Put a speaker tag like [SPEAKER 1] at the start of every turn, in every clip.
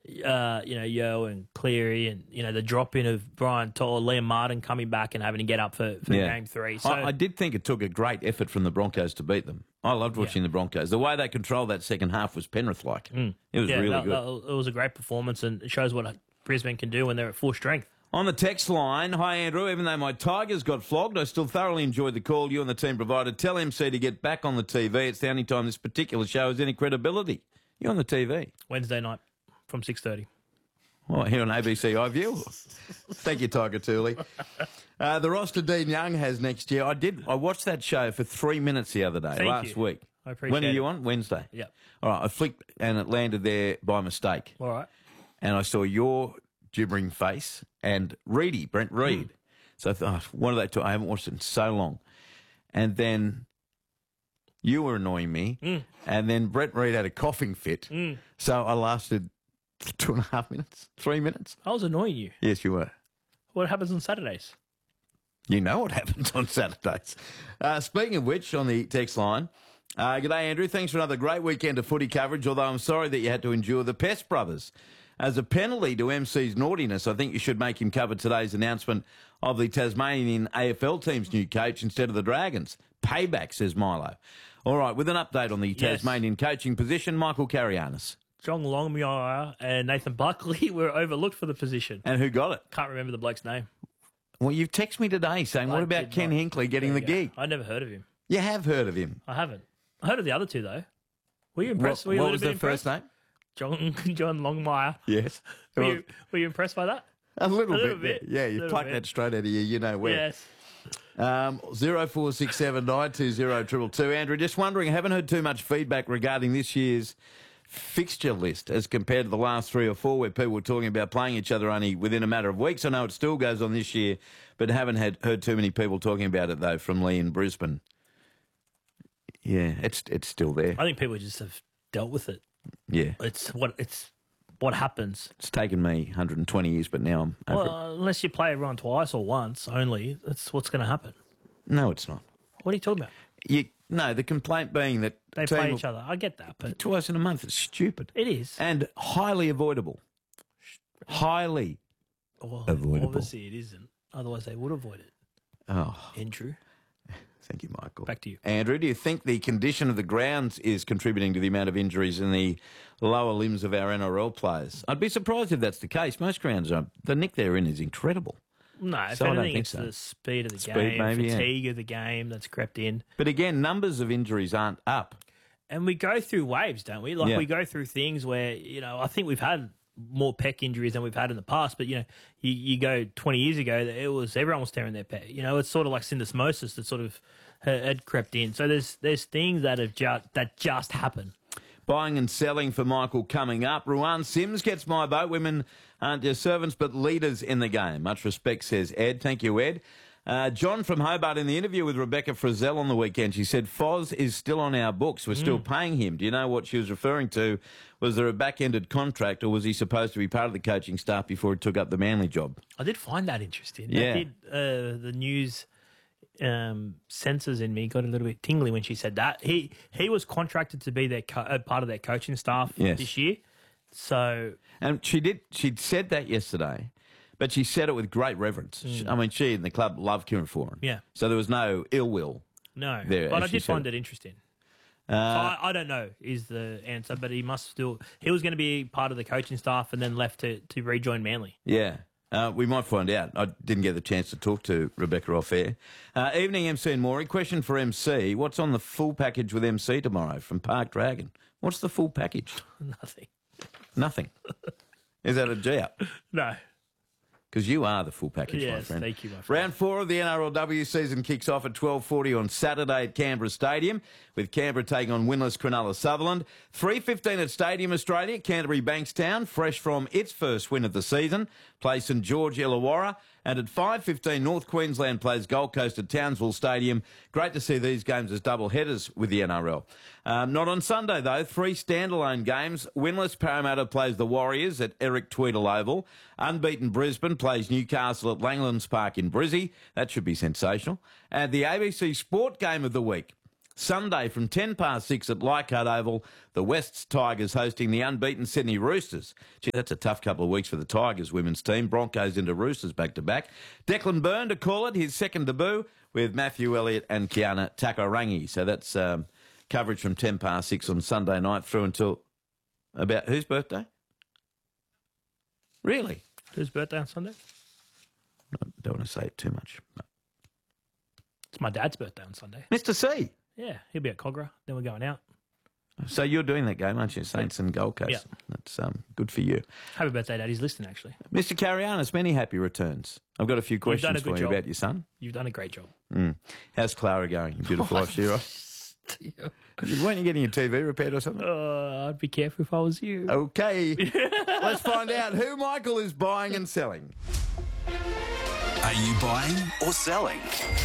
[SPEAKER 1] Yeo and Cleary and, the drop-in of Brian Toll, Liam Martin coming back and having to get up for Game 3. So
[SPEAKER 2] I did think it took a great effort from the Broncos to beat them. I loved watching the Broncos. The way they controlled that second half was Penrith-like. It was really good.
[SPEAKER 1] It was a great performance, and it shows what Brisbane can do when they're at full strength.
[SPEAKER 2] On the text line, hi Andrew, even though my Tigers got flogged, I still thoroughly enjoyed the call you and the team provided. Tell MC to get back on the TV. It's the only time this particular show has any credibility. You're on the TV.
[SPEAKER 1] Wednesday night from 6:30.
[SPEAKER 2] Oh, here on ABC iView. Thank you, Tiger Tooley. The roster Dean Young has next year. I watched that show for 3 minutes the other day, last week.
[SPEAKER 1] I appreciate it.
[SPEAKER 2] When are you on? Wednesday?
[SPEAKER 1] Yeah.
[SPEAKER 2] All right, I flicked and it landed there by mistake.
[SPEAKER 1] All right.
[SPEAKER 2] And I saw your gibbering face and Brent Reid. So I thought, what are they talking? I haven't watched it in so long. And then you were annoying me. And then Brent Reid had a coughing fit. So I lasted 2.5 minutes, 3 minutes.
[SPEAKER 1] I was annoying you.
[SPEAKER 2] Yes, you were.
[SPEAKER 1] What happens on Saturdays?
[SPEAKER 2] You know what happens on Saturdays. Speaking of which, on the text line, g'day Andrew, thanks for another great weekend of footy coverage, although I'm sorry that you had to endure the Pest Brothers. As a penalty to MC's naughtiness, I think you should make him cover today's announcement of the Tasmanian AFL team's new coach instead of the Dragons. Payback, says Milo. All right, with an update on the Tasmanian coaching position, Michael Carianis.
[SPEAKER 1] John Longmire and Nathan Buckley were overlooked for the position.
[SPEAKER 2] And who got it?
[SPEAKER 1] Can't remember the bloke's name.
[SPEAKER 2] Well, you've texted me today saying, what about Ken Hinkley getting the gig?
[SPEAKER 1] I never heard of him.
[SPEAKER 2] You have heard of him?
[SPEAKER 1] I haven't. I heard of the other two, though. Were you impressed?
[SPEAKER 2] What was the first name?
[SPEAKER 1] John Longmire.
[SPEAKER 2] Yes.
[SPEAKER 1] Were you impressed by that?
[SPEAKER 2] A little bit. Yeah, you plucked that straight out of you know where.
[SPEAKER 1] Yes.
[SPEAKER 2] 0467 920 222. Andrew, just wondering, I haven't heard too much feedback regarding this year's fixture list as compared to the last 3 or 4 where people were talking about playing each other only within a matter of weeks. I know it still goes on this year, but haven't heard too many people talking about it, though, from Lee in Brisbane. Yeah, it's still there.
[SPEAKER 1] I think people just have dealt with it.
[SPEAKER 2] Yeah.
[SPEAKER 1] It's what happens.
[SPEAKER 2] It's taken me 120 years, but now I'm over it.
[SPEAKER 1] Unless you play everyone twice or once only, that's what's going to happen.
[SPEAKER 2] No, it's not.
[SPEAKER 1] What are you talking about?
[SPEAKER 2] No, the complaint being that
[SPEAKER 1] they play each other. I get that, but
[SPEAKER 2] twice in a month, it's stupid.
[SPEAKER 1] It is.
[SPEAKER 2] And highly avoidable. Highly avoidable.
[SPEAKER 1] Obviously it isn't. Otherwise they would avoid it.
[SPEAKER 2] Oh.
[SPEAKER 1] Andrew.
[SPEAKER 2] Thank you, Michael.
[SPEAKER 1] Back to you.
[SPEAKER 2] Andrew, do you think the condition of the grounds is contributing to the amount of injuries in the lower limbs of our NRL players? I'd be surprised if that's the case. Most grounds are. The nick they're in is incredible.
[SPEAKER 1] No, if anything, it's the speed of the game, fatigue of the game that's crept in.
[SPEAKER 2] But again, numbers of injuries aren't up.
[SPEAKER 1] And we go through waves, don't we? We go through things where, I think we've had more pec injuries than we've had in the past. But, you go 20 years ago, everyone was tearing their pec. It's sort of like syndesmosis that sort of had crept in. So there's things that just happen.
[SPEAKER 2] Buying and selling for Michael coming up. Ruan Sims gets my vote. Women aren't just servants, but leaders in the game. Much respect, says Ed. Thank you, Ed. John from Hobart, in the interview with Rebecca Frizzell on the weekend, she said, Foz is still on our books. We're still paying him. Do you know what she was referring to? Was there a back-ended contract, or was he supposed to be part of the coaching staff before he took up the Manly job?
[SPEAKER 1] I did find that interesting.
[SPEAKER 2] Yeah.
[SPEAKER 1] The news senses in me got a little bit tingly when she said that. He was contracted to be part of their coaching staff this year. So,
[SPEAKER 2] and she'd said that yesterday, but she said it with great reverence. I mean, she and the club love Kieran Foran.
[SPEAKER 1] Yeah.
[SPEAKER 2] So there was no ill will.
[SPEAKER 1] No,
[SPEAKER 2] there,
[SPEAKER 1] but I did find it interesting. I don't know is the answer, but he was going to be part of the coaching staff and then left to rejoin Manly.
[SPEAKER 2] Yeah. We might find out. I didn't get the chance to talk to Rebecca off air. Evening, MC and Maury. Question for MC. What's on the full package with MC tomorrow from Park Dragon? What's the full package? Nothing. Is that a G-up?
[SPEAKER 1] No.
[SPEAKER 2] Because you are the full package, my friend.
[SPEAKER 1] Thank you, my friend.
[SPEAKER 2] Round 4 of the NRLW season kicks off at 12:40 on Saturday at Canberra Stadium, with Canberra taking on winless Cronulla Sutherland. 3:15 at Stadium Australia, Canterbury Bankstown, fresh from its first win of the season, play St George Illawarra. And at 5:15, North Queensland plays Gold Coast at Townsville Stadium. Great to see these games as double headers with the NRL. Not on Sunday, though. 3 standalone games. Winless Parramatta plays the Warriors at Eric Tweedle Oval. Unbeaten Brisbane plays Newcastle at Langlands Park in Brizzy. That should be sensational. And the ABC Sport game of the week. Sunday from 6:10 at Leichhardt Oval, the Wests Tigers hosting the unbeaten Sydney Roosters. Gee, that's a tough couple of weeks for the Tigers women's team. Broncos into Roosters back-to-back. Declan Byrne to call it, his second debut, with Matthew Elliott and Kiana Takarangi. So that's coverage from 6:10 on Sunday night through until about whose birthday? Really?
[SPEAKER 1] Whose birthday on Sunday?
[SPEAKER 2] I don't want to say it too much. No.
[SPEAKER 1] It's my dad's birthday on Sunday.
[SPEAKER 2] Mr. C.
[SPEAKER 1] Yeah, he'll be at Cogra. Then we're going out.
[SPEAKER 2] So you're doing that game, aren't you? Saints and Gold Coast.
[SPEAKER 1] Yeah.
[SPEAKER 2] That's good for you.
[SPEAKER 1] Happy birthday, Dad. He's listening, actually.
[SPEAKER 2] Mr. Carianis, many happy returns. I've got a few questions for you about your son.
[SPEAKER 1] You've done a great job.
[SPEAKER 2] How's Clara going? Your beautiful wife, she right? Weren't you getting your TV repaired or something?
[SPEAKER 1] I'd be careful if I was you.
[SPEAKER 2] Okay. Let's find out who Michael is buying and selling.
[SPEAKER 3] Are you buying or selling?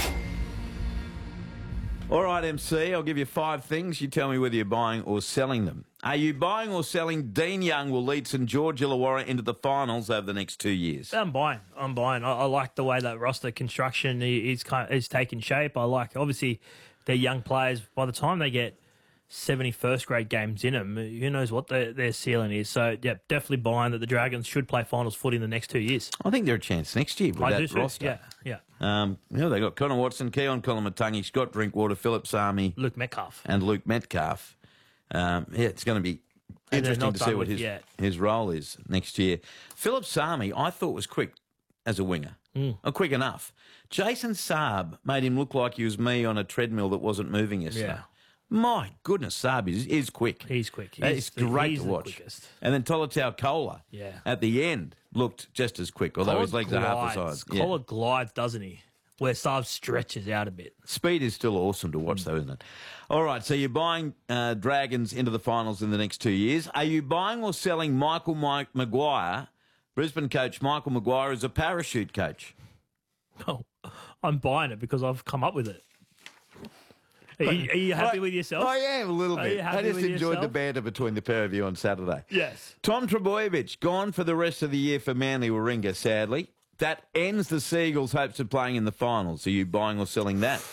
[SPEAKER 2] All right, MC, I'll give you 5 things. You tell me whether you're buying or selling them. Are you buying or selling Dean Young will lead St George Illawarra into the finals over the next 2 years?
[SPEAKER 1] I'm buying. I like the way that roster construction is taking shape. I like, obviously, they're young players. By the time they get 70 first-grade games in them, who knows what their ceiling is. So, yeah, definitely buying that the Dragons should play finals footy in the next 2 years.
[SPEAKER 2] I think they're a chance next year with that roster.
[SPEAKER 1] Yeah.
[SPEAKER 2] They got Connor Watson, Keon Kolomatangi, Scott Drinkwater, Philip Sami,
[SPEAKER 1] Luke Metcalf.
[SPEAKER 2] And Luke Metcalf. It's going to be interesting to see what his role is next year. Philip Sami, I thought was quick as a winger. Quick enough. Jason Saab made him look like he was me on a treadmill that wasn't moving yesterday.
[SPEAKER 1] Yeah.
[SPEAKER 2] My goodness, Saab is quick.
[SPEAKER 1] He's quick.
[SPEAKER 2] It's great to watch. And then Tolatau Kola at the end looked just as quick, although his legs are half the size.
[SPEAKER 1] Kola glides, doesn't he? Where Saab stretches out a bit.
[SPEAKER 2] Speed is still awesome to watch, though, isn't it? All right, so you're buying Dragons into the finals in the next 2 years. Are you buying or selling Michael Maguire? Brisbane coach Michael Maguire is a parachute coach.
[SPEAKER 1] Oh, I'm buying it because I've come up with it. Are you happy with yourself?
[SPEAKER 2] I am a little bit. I just enjoyed the banter between the pair of you on Saturday.
[SPEAKER 1] Yes.
[SPEAKER 2] Tom Trbojevic, gone for the rest of the year for Manly Warringah, sadly. That ends the Seagulls' hopes of playing in the finals. Are you buying or selling that?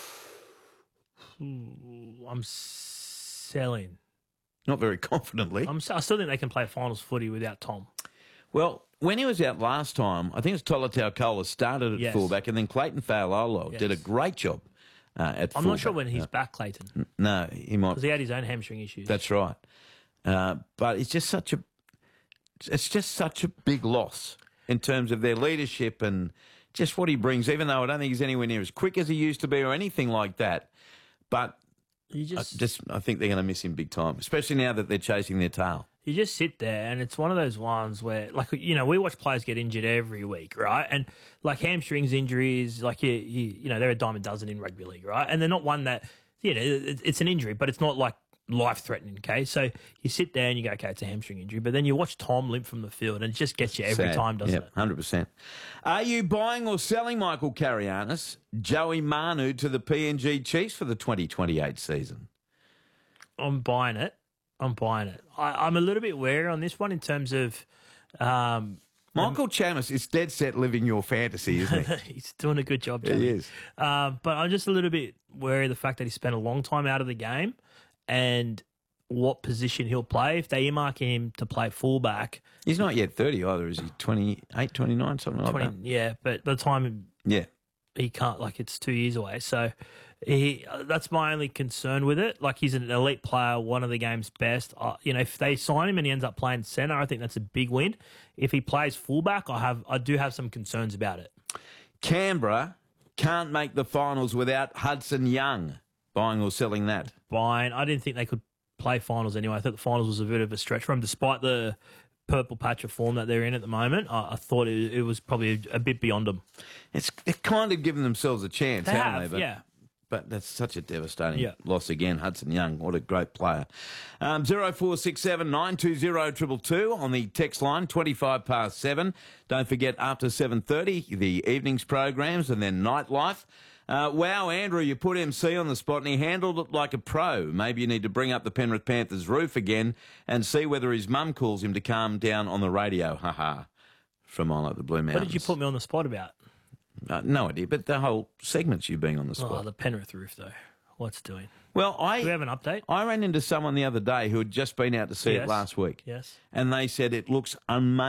[SPEAKER 1] I'm selling.
[SPEAKER 2] Not very confidently.
[SPEAKER 1] I still think they can play finals footy without Tom.
[SPEAKER 2] Well, when he was out last time, I think it was Tolatau Kola started at fullback, and then Clayton Fa'alolo did a great job at fullback.
[SPEAKER 1] I'm not sure when he's back, Clayton.
[SPEAKER 2] No, he might.
[SPEAKER 1] Because he had his own hamstring issues.
[SPEAKER 2] That's right. But it's just such a big loss in terms of their leadership and just what he brings, even though I don't think he's anywhere near as quick as he used to be or anything like that. But I think they're going to miss him big time, especially now that they're chasing their tail.
[SPEAKER 1] You just sit there, and it's one of those ones where, like, we watch players get injured every week, right? And, like, hamstrings injuries, like, they're a dime a dozen in rugby league, right? And they're not one that, it's an injury, but it's not, like, life-threatening, okay? So you sit there and you go, okay, it's a hamstring injury. But then you watch Tom limp from the field, and it just gets you every time, doesn't it?
[SPEAKER 2] 100%. Are you buying or selling Michael Carianis, Joey Manu to the PNG Chiefs for the 2028 season?
[SPEAKER 1] I'm buying it. I'm a little bit wary on this one in terms of...
[SPEAKER 2] Michael Chamis is dead set living your fantasy, isn't he?
[SPEAKER 1] He's doing a good job, Johnny.
[SPEAKER 2] He is.
[SPEAKER 1] But I'm just a little bit wary of the fact that he spent a long time out of the game and what position he'll play. If they earmark him to play fullback...
[SPEAKER 2] He's not yet 30 either, is he? 28, 29, something like that?
[SPEAKER 1] Yeah, but by the time he can't, like, it's 2 years away. So that's my only concern with it. Like, he's an elite player, one of the game's best. If they sign him and he ends up playing centre, I think that's a big win. If he plays fullback, I do have some concerns about it.
[SPEAKER 2] Canberra can't make the finals without Hudson Young. Buying or selling that?
[SPEAKER 1] Buying. I didn't think they could play finals anyway. I thought the finals was a bit of a stretch for them, despite the purple patch of form that they're in at the moment. I thought it was probably a bit beyond them.
[SPEAKER 2] They're kind of giving themselves a chance, haven't they? But that's such a devastating loss again. Hudson Young, what a great player. 0467 920 222 on the text line, 7:25. Don't forget, after 7:30, the evenings programs and then nightlife. Wow, Andrew, you put MC on the spot and he handled it like a pro. Maybe you need to bring up the Penrith Panthers roof again and see whether his mum calls him to calm down on the radio. Ha. From I Like the Blue Mountains.
[SPEAKER 1] What did you put me on the spot about?
[SPEAKER 2] No idea, but the whole segment's you being on the spot.
[SPEAKER 1] Oh, the Penrith roof, though. what's doing.
[SPEAKER 2] Well,
[SPEAKER 1] Do we have an update?
[SPEAKER 2] I ran into someone the other day who had just been out to see it last week.
[SPEAKER 1] Yes.
[SPEAKER 2] And they said it looks amazing.